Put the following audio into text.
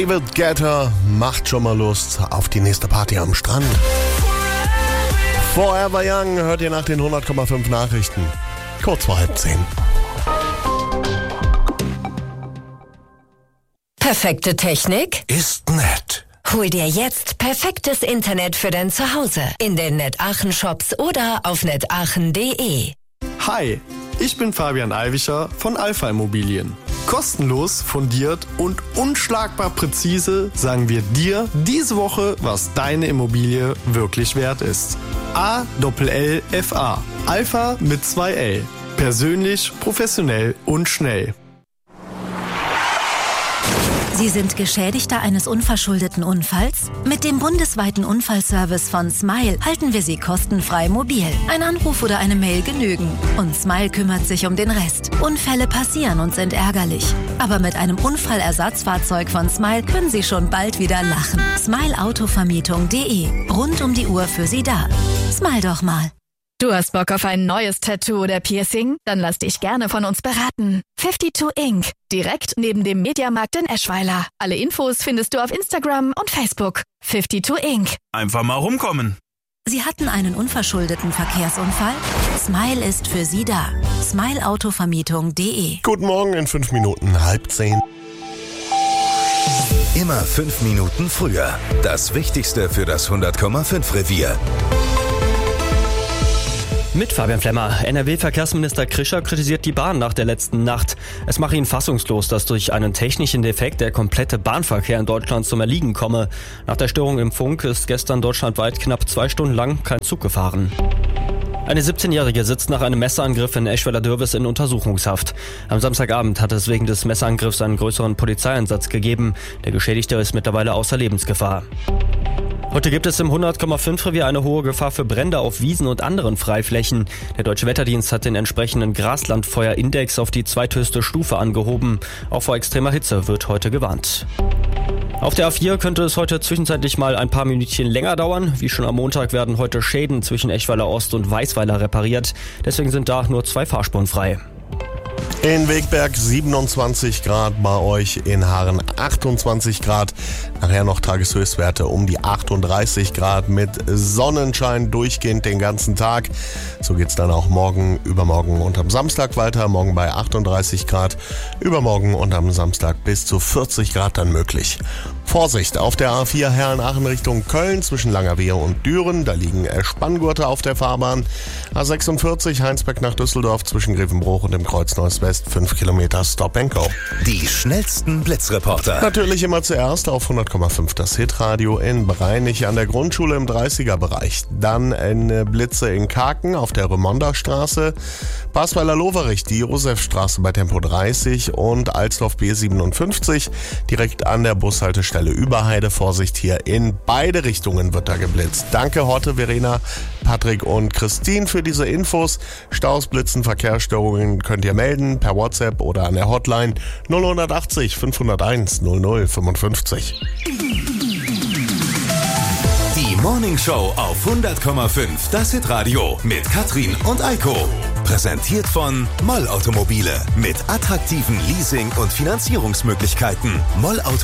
David Guetta macht schon mal Lust auf die nächste Party am Strand. Forever Young hört ihr nach den 100,5 Nachrichten. Kurz vor 9:30. Perfekte Technik? Ist nett. Hol dir jetzt perfektes Internet für dein Zuhause in den NetAachen Shops oder auf netaachen.de. Hi, ich bin Fabian Alwischer von Alpha Immobilien. Kostenlos, fundiert und unschlagbar präzise sagen wir dir diese Woche, was deine Immobilie wirklich wert ist. ALLFA. Alpha mit 2 L. Persönlich, professionell und schnell. Sie sind Geschädigter eines unverschuldeten Unfalls? Mit dem bundesweiten Unfallservice von Smile halten wir Sie kostenfrei mobil. Ein Anruf oder eine Mail genügen. Und Smile kümmert sich um den Rest. Unfälle passieren und sind ärgerlich. Aber mit einem Unfallersatzfahrzeug von Smile können Sie schon bald wieder lachen. Smileautovermietung.de. Rund um die Uhr für Sie da. Smile doch mal. Du hast Bock auf ein neues Tattoo oder Piercing? Dann lass dich gerne von uns beraten. 52 Ink. Direkt neben dem Mediamarkt in Eschweiler. Alle Infos findest du auf Instagram und Facebook. 52 Ink. Einfach mal rumkommen. Sie hatten einen unverschuldeten Verkehrsunfall? Smile ist für Sie da. Smileautovermietung.de. Guten Morgen in 5 Minuten, 9:30. Immer 5 Minuten früher. Das Wichtigste für das 100,5 Revier. Mit Fabian Flemmer. NRW-Verkehrsminister Krischer kritisiert die Bahn nach der letzten Nacht. Es mache ihn fassungslos, dass durch einen technischen Defekt der komplette Bahnverkehr in Deutschland zum Erliegen komme. Nach der Störung im Funk ist gestern deutschlandweit knapp 2 Stunden lang kein Zug gefahren. Eine 17-Jährige sitzt nach einem Messerangriff in Eschweiler-Dürwes in Untersuchungshaft. Am Samstagabend hat es wegen des Messerangriffs einen größeren Polizeieinsatz gegeben. Der Geschädigte ist mittlerweile außer Lebensgefahr. Heute gibt es im 100,5 Revier eine hohe Gefahr für Brände auf Wiesen und anderen Freiflächen. Der Deutsche Wetterdienst hat den entsprechenden Graslandfeuerindex auf die zweithöchste Stufe angehoben. Auch vor extremer Hitze wird heute gewarnt. Auf der A4 könnte es heute zwischenzeitlich mal ein paar Minütchen länger dauern. Wie schon am Montag werden heute Schäden zwischen Eschweiler Ost und Weißweiler repariert. Deswegen sind da nur 2 Fahrspuren frei. In Wegberg 27 Grad, bei euch in Haaren 28 Grad. Nachher noch Tageshöchstwerte um die 38 Grad mit Sonnenschein durchgehend den ganzen Tag. So geht's dann auch morgen, übermorgen und am Samstag weiter. Morgen bei 38 Grad, übermorgen und am Samstag bis zu 40 Grad dann möglich. Vorsicht auf der A4 Herren-Aachen Richtung Köln zwischen Langerwehe und Düren. Da liegen Spanngurte auf der Fahrbahn. A46 Heinsberg nach Düsseldorf zwischen Grevenbruch und dem Kreuz Neuss-West 5 Kilometer Stop and Go. Die schnellsten Blitzreporter. Natürlich immer zuerst auf 100,5 das Hitradio in Breinig an der Grundschule im 30er-Bereich. Dann Blitze in Kaken auf der Remonda-Straße, Basweiler-Loverich, die Josefstraße bei Tempo 30 und Alsdorf B57 direkt an der Bushaltestelle Überheide. Vorsicht, hier in beide Richtungen wird da geblitzt. Danke Horte, Verena, Patrick und Christine für diese Infos. Staus, Blitzen, Verkehrsstörungen könnt ihr melden per WhatsApp oder an der Hotline 0180 501 0055. Die Morning Show auf 100,5 das Hitradio mit Katrin und Eiko. Präsentiert von Moll Automobile mit attraktiven Leasing- und Finanzierungsmöglichkeiten. Moll